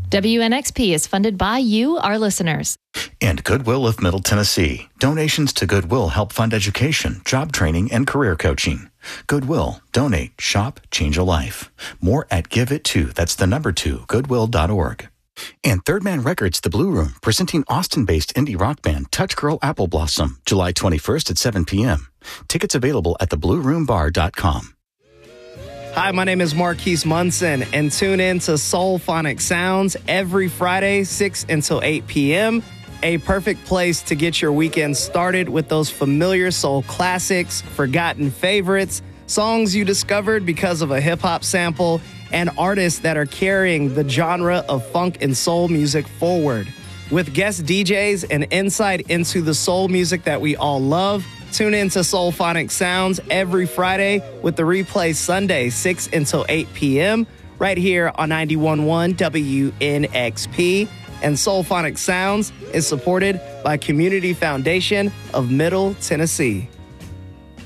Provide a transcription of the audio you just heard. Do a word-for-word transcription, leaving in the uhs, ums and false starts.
W N X P is funded by you, our listeners. And Goodwill of Middle Tennessee. Donations to Goodwill help fund education, job training, and career coaching. Goodwill. Donate. Shop. Change a life. More at Give It To. That's the number two, goodwill dot org. And Third Man Records, The Blue Room, presenting Austin-based indie rock band Touch Girl Apple Blossom, July twenty-first at seven p.m. Tickets available at the blue room bar dot com. Hi, my name is Marquise Munson, and tune in to Soulphonic Sounds every Friday, six until eight p.m. A perfect place to get your weekend started with those familiar soul classics, forgotten favorites, songs you discovered because of a hip-hop sample, and artists that are carrying the genre of funk and soul music forward. With guest D Js and insight into the soul music that we all love, tune in to Soulphonic Sounds every Friday with the replay Sunday, six until eight p.m. right here on ninety-one point one W N X P. And Soulphonic Sounds is supported by Community Foundation of Middle Tennessee.